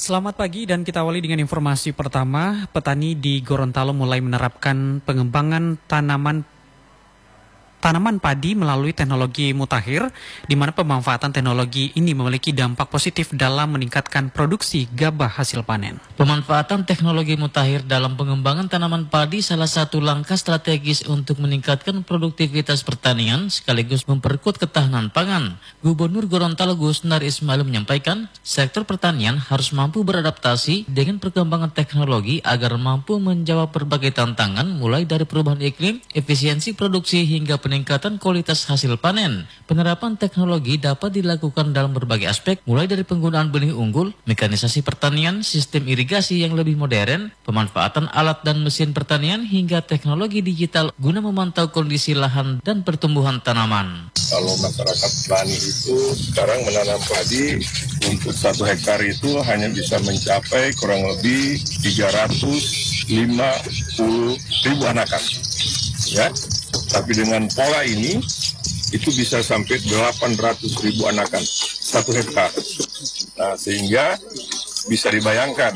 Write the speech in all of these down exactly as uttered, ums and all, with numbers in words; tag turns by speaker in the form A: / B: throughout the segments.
A: Selamat pagi dan kita awali dengan informasi pertama. Petani di Gorontalo mulai menerapkan pengembangan tanaman tanaman padi melalui teknologi mutakhir, di mana pemanfaatan teknologi ini memiliki dampak positif dalam meningkatkan produksi gabah hasil panen.
B: Pemanfaatan teknologi mutakhir dalam pengembangan tanaman padi salah satu langkah strategis untuk meningkatkan produktivitas pertanian sekaligus memperkuat ketahanan pangan. Gubernur Gorontalo Gusnar Ismail menyampaikan, sektor pertanian harus mampu beradaptasi dengan perkembangan teknologi agar mampu menjawab berbagai tantangan mulai dari perubahan iklim, efisiensi produksi hingga peningkatan kualitas hasil panen. Penerapan teknologi dapat dilakukan dalam berbagai aspek, mulai dari penggunaan benih unggul, mekanisasi pertanian, sistem irigasi yang lebih modern, pemanfaatan alat dan mesin pertanian, hingga teknologi digital guna memantau kondisi lahan dan pertumbuhan tanaman.
C: Kalau masyarakat petani itu sekarang menanam padi untuk satu hektar itu hanya bisa mencapai kurang lebih tiga ratus lima puluh ribu anakan, ya. Tapi dengan pola ini, itu bisa sampai delapan ratus ribu anakan satu hektar. Nah, sehingga bisa dibayangkan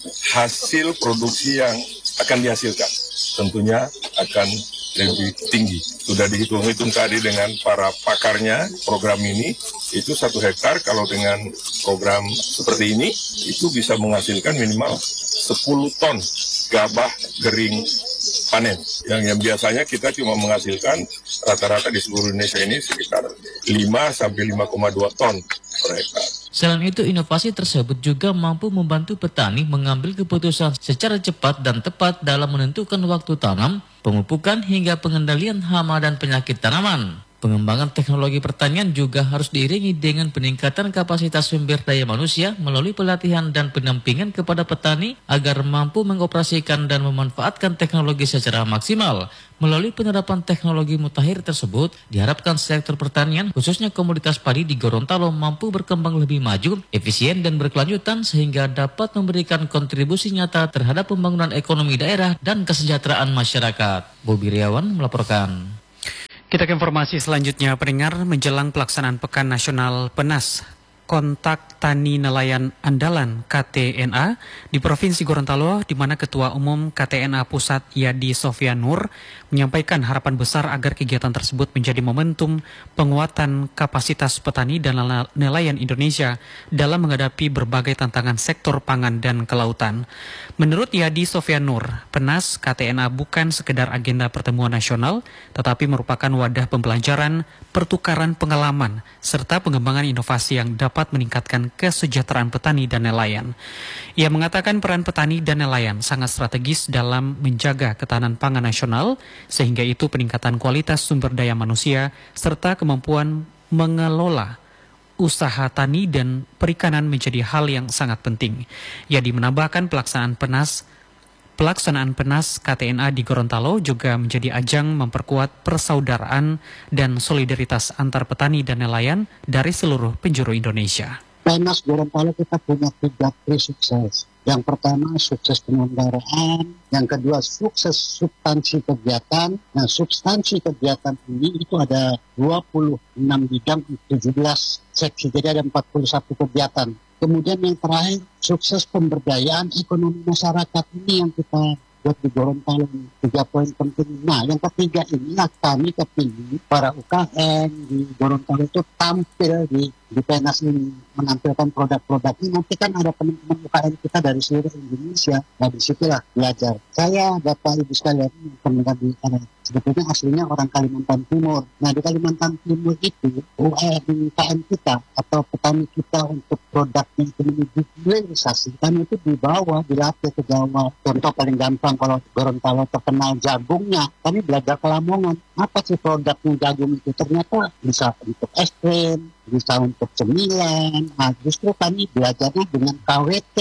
C: hasil produksi yang akan dihasilkan tentunya akan lebih tinggi. Sudah dihitung-hitung tadi dengan para pakarnya program ini, itu satu hektar kalau dengan program seperti ini, itu bisa menghasilkan minimal sepuluh ton gabah kering panen. Yang yang biasanya kita cuma menghasilkan rata-rata di seluruh Indonesia ini sekitar lima sampai lima koma dua ton per hektar.
B: Selain itu, inovasi tersebut juga mampu membantu petani mengambil keputusan secara cepat dan tepat dalam menentukan waktu tanam, pemupukan hingga pengendalian hama dan penyakit tanaman. Pengembangan teknologi pertanian juga harus diiringi dengan peningkatan kapasitas sumber daya manusia melalui pelatihan dan pendampingan kepada petani agar mampu mengoperasikan dan memanfaatkan teknologi secara maksimal. Melalui penerapan teknologi mutakhir tersebut, diharapkan sektor pertanian, khususnya komoditas padi di Gorontalo, mampu berkembang lebih maju, efisien dan berkelanjutan sehingga dapat memberikan kontribusi nyata terhadap pembangunan ekonomi daerah dan kesejahteraan masyarakat. Bobi Riawan melaporkan.
A: Kita ke informasi selanjutnya, pendengar. Menjelang pelaksanaan Pekan Nasional Penas, Kontak Tani Nelayan Andalan K T N A di Provinsi Gorontalo, di mana Ketua Umum K T N A Pusat Yadi Sofian Nur menyampaikan harapan besar agar kegiatan tersebut menjadi momentum penguatan kapasitas petani dan nelayan Indonesia dalam menghadapi berbagai tantangan sektor pangan dan kelautan. Menurut Yadi Sofian Nur, Penas K T N A bukan sekedar agenda pertemuan nasional, tetapi merupakan wadah pembelajaran, pertukaran pengalaman, serta pengembangan inovasi yang dapat meningkatkan kesejahteraan petani dan nelayan. Ia mengatakan peran petani dan nelayan sangat strategis dalam menjaga ketahanan pangan nasional, sehingga itu peningkatan kualitas sumber daya manusia serta kemampuan mengelola usaha tani dan perikanan menjadi hal yang sangat penting. Yadi menambahkan pelaksanaan Penas Pelaksanaan Penas K T N A di Gorontalo juga menjadi ajang memperkuat persaudaraan dan solidaritas antar petani dan nelayan dari seluruh penjuru Indonesia.
D: Penas Gorontalo kita punya tiga P sukses. Yang pertama sukses penyelenggaraan, yang kedua sukses substansi kegiatan. Nah, substansi kegiatan ini itu ada dua puluh enam bidang, tujuh belas seksi, jadi ada empat puluh satu kegiatan. Kemudian yang terakhir, sukses pemberdayaan ekonomi masyarakat ini yang kita buat di Gorontalo, tiga poin penting. Nah, yang ketiga inilah kami kepingin para U K M di Gorontalo itu tampil di, di Penas ini, menampilkan produk-produk ini. Nanti kan ada teman-teman U K M kita dari seluruh Indonesia, nah disitulah belajar. Saya, Bapak Ibu sekalian, pernah di ada sebetulnya aslinya orang Kalimantan Timur. Nah, di Kalimantan Timur itu U K M kita atau petani kita untuk produknya itu menuju hilirisasi, kami itu dibawa, dilatih ke Jawa. Contoh paling gampang, kalau Gorontalo terkenal jagungnya, kami belajar ke Lamongan. Apa sih produknya jagung itu? Ternyata bisa untuk es krim, bisa untuk cemilan. Nah, justru kami belajarnya dengan K W T.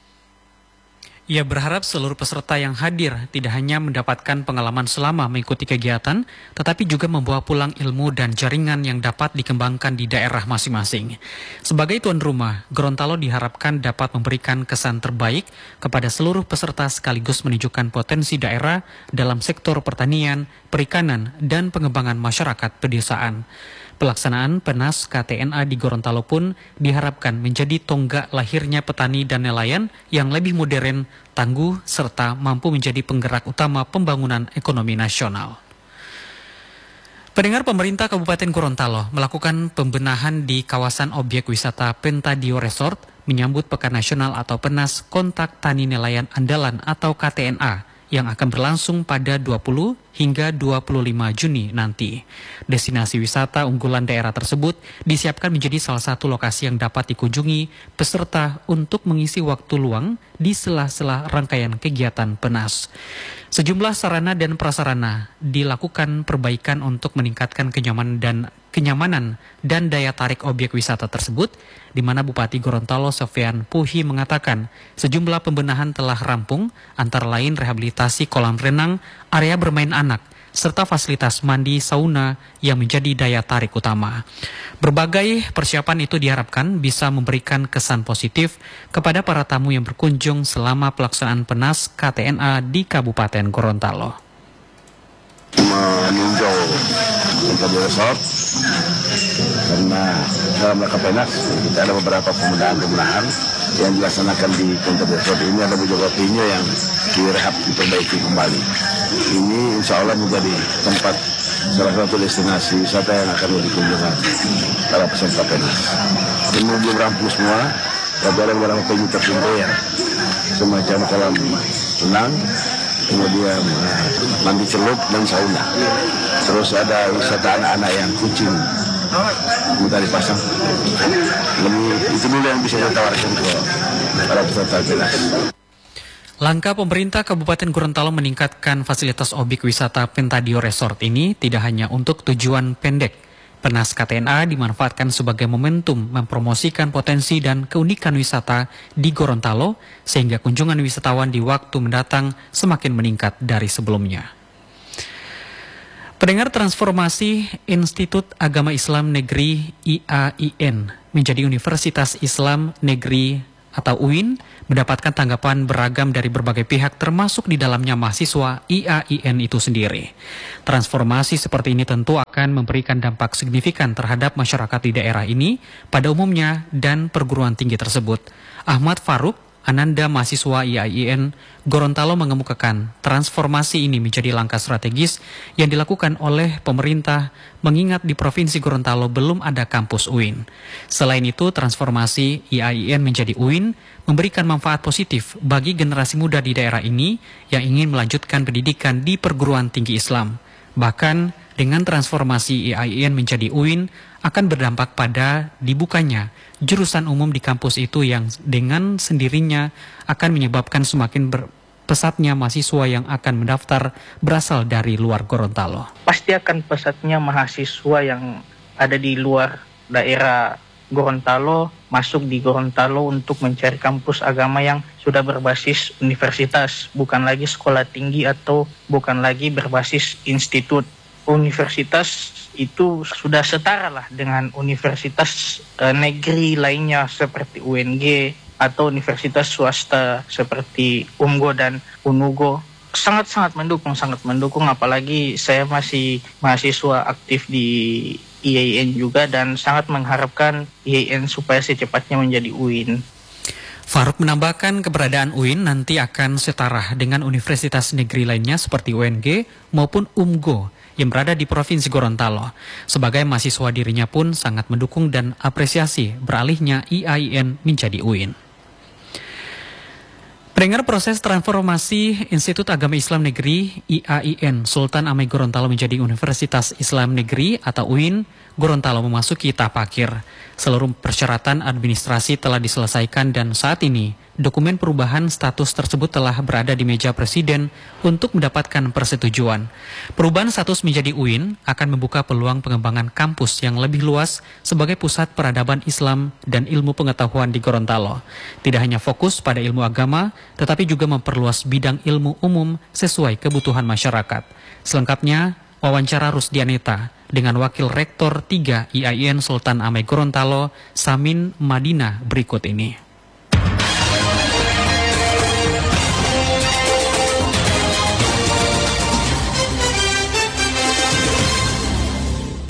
A: Ia berharap seluruh peserta yang hadir tidak hanya mendapatkan pengalaman selama mengikuti kegiatan, tetapi juga membawa pulang ilmu dan jaringan yang dapat dikembangkan di daerah masing-masing. Sebagai tuan rumah, Gorontalo diharapkan dapat memberikan kesan terbaik kepada seluruh peserta sekaligus menunjukkan potensi daerah dalam sektor pertanian, perikanan, dan pengembangan masyarakat pedesaan. Pelaksanaan Penas K T N A di Gorontalo pun diharapkan menjadi tonggak lahirnya petani dan nelayan yang lebih modern, tangguh, serta mampu menjadi penggerak utama pembangunan ekonomi nasional. Pendengar, pemerintah Kabupaten Gorontalo melakukan pembenahan di kawasan objek wisata Pentadio Resort menyambut Pekan Nasional atau Penas Kontak Tani Nelayan Andalan atau K T N A yang akan berlangsung pada dua puluh hingga dua puluh lima Juni nanti. Destinasi wisata unggulan daerah tersebut disiapkan menjadi salah satu lokasi yang dapat dikunjungi peserta untuk mengisi waktu luang di sela-sela rangkaian kegiatan Penas. Sejumlah sarana dan prasarana dilakukan perbaikan untuk meningkatkan kenyamanan dan kenyamanan dan daya tarik objek wisata tersebut, di mana Bupati Gorontalo Sofyan Puhi mengatakan sejumlah pembenahan telah rampung, antara lain rehabilitasi kolam renang, area bermain anak, serta fasilitas mandi sauna yang menjadi daya tarik utama. Berbagai persiapan itu diharapkan bisa memberikan kesan positif kepada para tamu yang berkunjung selama pelaksanaan Penas K T N A di Kabupaten Gorontalo.
E: Meninjau Pentadio Resort karena dalam rangka Penas kita ada beberapa pembenahan-pembenahan yang dilaksanakan di Pentadio Resort ini. Ada beberapa pinyo yang direhab, diperbaiki kembali. Ini insya Allah menjadi tempat salah satu destinasi wisata yang akan dikunjungi para peserta Penas. Ini belum rampung semua, tapi ada beberapa pinyo tertinggal yang semacam kolam renang, kemudian mandi celup dan sauna. Terus ada wisata anak-anak yang kucing minta dipasang. Lebih itu dulu yang bisa ditawarkan ke para peserta Penas.
A: Langkah pemerintah Kabupaten Gorontalo meningkatkan fasilitas objek wisata Pentadio Resort ini tidak hanya untuk tujuan pendek. Penas K T N A dimanfaatkan sebagai momentum mempromosikan potensi dan keunikan wisata di Gorontalo sehingga kunjungan wisatawan di waktu mendatang semakin meningkat dari sebelumnya. Pendengar, transformasi Institut Agama Islam Negeri I A I N menjadi Universitas Islam Negeri atau U I N mendapatkan tanggapan beragam dari berbagai pihak termasuk di dalamnya mahasiswa I A I N itu sendiri. Transformasi seperti ini tentu akan memberikan dampak signifikan terhadap masyarakat di daerah ini pada umumnya dan perguruan tinggi tersebut. Ahmad Faruk, Ananda mahasiswa I A I N Gorontalo mengemukakan transformasi ini menjadi langkah strategis yang dilakukan oleh pemerintah mengingat di Provinsi Gorontalo belum ada kampus U I N. Selain itu, transformasi I A I N menjadi U I N memberikan manfaat positif bagi generasi muda di daerah ini yang ingin melanjutkan pendidikan di perguruan tinggi Islam. Bahkan dengan transformasi I A I N menjadi U I N akan berdampak pada dibukanya jurusan umum di kampus itu yang dengan sendirinya akan menyebabkan semakin pesatnya mahasiswa yang akan mendaftar berasal dari luar Gorontalo.
F: Pasti akan pesatnya mahasiswa yang ada di luar daerah Gorontalo masuk di Gorontalo untuk mencari kampus agama yang sudah berbasis universitas, bukan lagi sekolah tinggi atau bukan lagi berbasis institut. Universitas itu sudah setara lah dengan universitas e, negeri lainnya seperti U N G atau universitas swasta seperti U M G O dan UNUGO. Sangat-sangat mendukung, sangat mendukung, apalagi saya masih mahasiswa aktif di I A I N juga dan sangat mengharapkan I A I N supaya secepatnya menjadi U I N.
A: Faruk menambahkan keberadaan U I N nanti akan setara dengan universitas negeri lainnya seperti U N G maupun U M G O yang berada di Provinsi Gorontalo. Sebagai mahasiswa dirinya pun sangat mendukung dan apresiasi beralihnya I A I N menjadi U I N. Pendengar, proses transformasi Institut Agama Islam Negeri I A I N Sultan Amai Gorontalo menjadi Universitas Islam Negeri atau U I N Gorontalo memasuki tahap akhir. Seluruh persyaratan administrasi telah diselesaikan dan saat ini dokumen perubahan status tersebut telah berada di meja Presiden untuk mendapatkan persetujuan. Perubahan status menjadi U I N akan membuka peluang pengembangan kampus yang lebih luas sebagai pusat peradaban Islam dan ilmu pengetahuan di Gorontalo. Tidak hanya fokus pada ilmu agama, tetapi juga memperluas bidang ilmu umum sesuai kebutuhan masyarakat. Selengkapnya, wawancara Rusdianeta dengan Wakil Rektor tiga I A I N Sultan Amai Gorontalo, Samin Madinah berikut ini.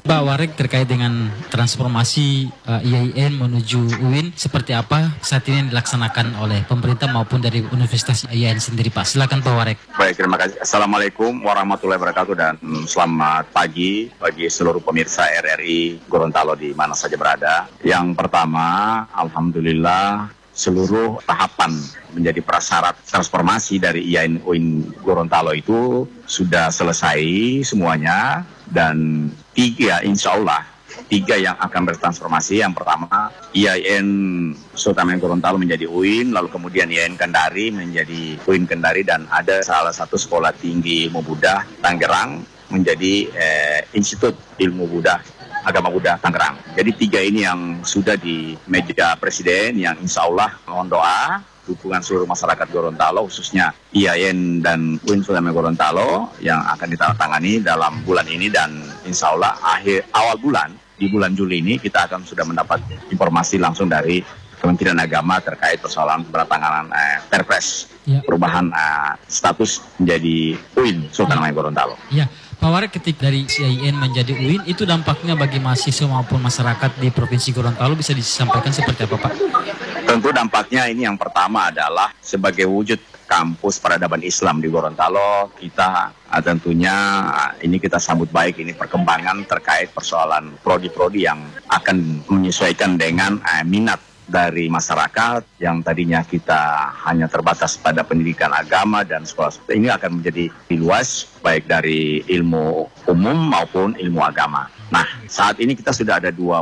G: Pak Warek, terkait dengan transformasi uh, I A I N menuju U I N, seperti apa saat ini yang dilaksanakan oleh pemerintah maupun dari Universitas I A I N sendiri, Pak? Silakan Pak Warek.
H: Baik, terima kasih. Assalamualaikum warahmatullahi wabarakatuh dan selamat pagi bagi seluruh pemirsa R R I Gorontalo di mana saja berada. Yang pertama, alhamdulillah seluruh tahapan menjadi prasyarat transformasi dari I A I N U I N Gorontalo itu sudah selesai semuanya, dan tiga insya Allah tiga yang akan bertransformasi. Yang pertama I A I N Sultan Gorontalo menjadi U I N, lalu kemudian I A I N Kendari menjadi U I N Kendari, dan ada salah satu sekolah tinggi ilmu Buddha Tangerang menjadi eh, Institut Ilmu Buddha Agama Buddha Tangerang. Jadi tiga ini yang sudah di meja Presiden, yang insya Allah mohon doa dukungan seluruh masyarakat Gorontalo, khususnya I A I N dan U I N Sultan Gorontalo yang akan ditandatangani dalam bulan ini, dan insya Allah akhir awal bulan di bulan Juli ini kita akan sudah mendapat informasi langsung dari Kementerian Agama terkait persoalan penandatanganan eh, Perpres ya. perubahan eh, status menjadi U I N Sultan ya. Gorontalo.
G: Ya. Pak Warek, ketika dari I A I N menjadi U I N, itu dampaknya bagi mahasiswa maupun masyarakat di Provinsi Gorontalo bisa disampaikan seperti apa, Pak?
H: Tentu dampaknya ini yang pertama adalah sebagai wujud kampus peradaban Islam di Gorontalo, kita uh, tentunya uh, ini kita sambut baik ini perkembangan terkait persoalan prodi-prodi yang akan menyesuaikan dengan uh, minat dari masyarakat yang tadinya kita hanya terbatas pada pendidikan agama dan sekolah. Ini akan menjadi luas baik dari ilmu umum maupun ilmu agama. Nah, saat ini kita sudah ada dua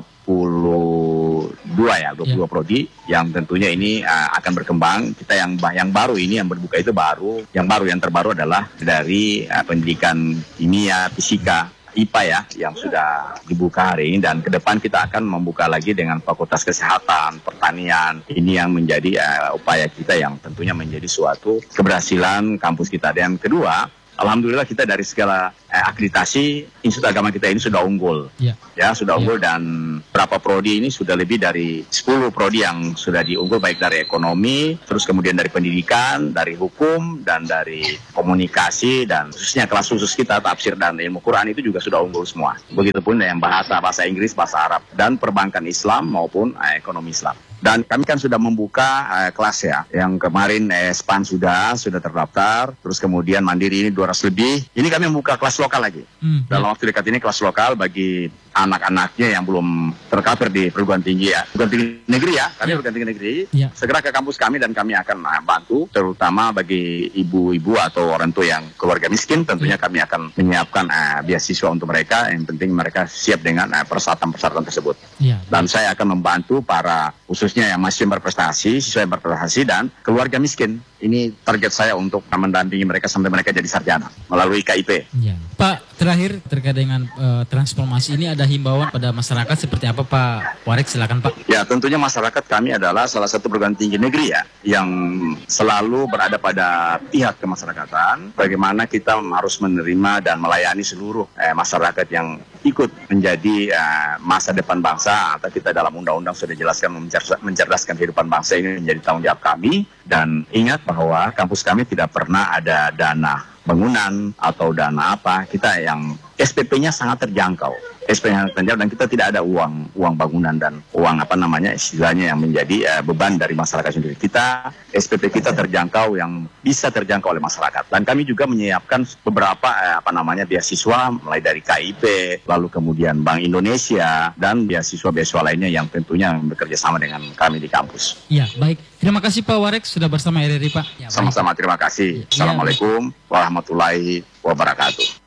H: puluh dua ya, dua puluh dua yeah. prodi yang tentunya ini uh, akan berkembang. Kita yang yang baru ini yang berbuka itu baru, yang baru yang terbaru adalah dari uh, pendidikan kimia, fisika, I P A ya, yang sudah dibuka hari ini, dan ke depan kita akan membuka lagi dengan Fakultas Kesehatan, Pertanian. Ini yang menjadi uh, upaya kita yang tentunya menjadi suatu keberhasilan kampus kita. Dan kedua, alhamdulillah kita dari segala eh, akreditasi Institut Agama kita ini sudah unggul, ya, ya sudah unggul ya. Dan berapa prodi ini sudah lebih dari sepuluh prodi yang sudah diunggul, baik dari ekonomi, terus kemudian dari pendidikan, dari hukum, dan dari komunikasi, dan khususnya kelas khusus kita tafsir dan ilmu Quran itu juga sudah unggul semua. Begitupun yang bahasa bahasa Inggris, bahasa Arab, dan perbankan Islam maupun eh, ekonomi Islam. Dan kami kan sudah membuka eh, kelas ya, yang kemarin eh, S P A N sudah sudah terdaftar, terus kemudian Mandiri ini dua ratus lebih. Ini kami membuka kelas lokal lagi. Hmm, Dalam ya. waktu dekat ini kelas lokal bagi anak-anaknya yang belum tercover di perguruan tinggi ya, perguruan tinggi negeri ya, kami ya. perguruan tinggi negeri, ya. segera ke kampus kami dan kami akan uh, bantu, terutama bagi ibu-ibu atau orang tua yang keluarga miskin, tentunya ya. kami akan menyiapkan uh, beasiswa untuk mereka, yang penting mereka siap dengan uh, persyaratan-persyaratan tersebut. Ya. Dan saya akan membantu para khususnya yang masih berprestasi, siswa yang berprestasi dan keluarga miskin. Ini target saya untuk mendampingi mereka sampai mereka jadi sarjana melalui K I P.
G: Ya. Pak, terakhir terkait dengan uh, transformasi ini ada himbauan pada masyarakat seperti apa, Pak Warek? Silakan, Pak.
H: Ya, tentunya masyarakat kami adalah salah satu perguruan tinggi negeri ya yang selalu berada pada pihak kemasyarakatan. Bagaimana kita harus menerima dan melayani seluruh eh, masyarakat yang ikut menjadi eh, masa depan bangsa, atau kita dalam undang-undang sudah jelaskan mencerdaskan kehidupan bangsa, ini menjadi tanggung jawab kami. Dan ingat bahwa kampus kami tidak pernah ada dana bangunan atau dana apa, kita yang S P P-nya sangat terjangkau, S P P-nya terjangkau, dan kita tidak ada uang uang bangunan dan uang apa namanya istilahnya yang menjadi uh, beban dari masyarakat sendiri. Kita S P P kita terjangkau, yang bisa terjangkau oleh masyarakat, dan kami juga menyiapkan beberapa uh, apa namanya beasiswa mulai dari K I P, lalu kemudian Bank Indonesia dan beasiswa-beasiswa lainnya yang tentunya bekerja sama dengan kami di kampus.
G: Ya, baik. Terima kasih Pak Warek sudah bersama R R I, Pak.
H: Ya, sama-sama, terima kasih. Ya, Assalamualaikum warahmatullahi wabarakatuh.